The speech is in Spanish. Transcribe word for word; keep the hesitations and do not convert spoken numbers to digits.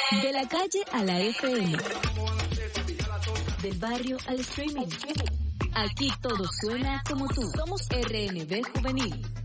De la calle a la F M. Del barrio al streaming. Aquí todo suena como tú. Somos R N B Juvenil.